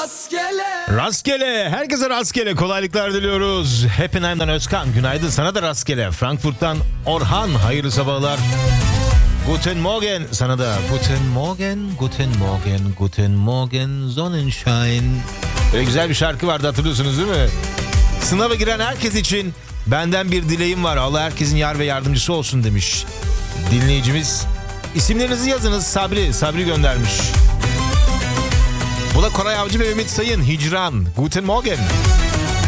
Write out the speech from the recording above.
Rastgele, herkese rastgele kolaylıklar diliyoruz. Hepinheim'den Özkan, günaydın, sana da rastgele. Frankfurt'tan Orhan, hayırlı sabahlar. Guten Morgen, sana da Guten Morgen, Guten Morgen, Guten Morgen, Sonnenschein. Böyle güzel bir şarkı vardı, hatırlıyorsunuz değil mi? Sınava giren herkes için benden bir dileğim var. Allah herkesin yar ve yardımcısı olsun demiş dinleyicimiz. İsimlerinizi yazınız. Sabri göndermiş. Bu da Koray Avcı ve Ümit Sayın. Hicran. Guten Morgen.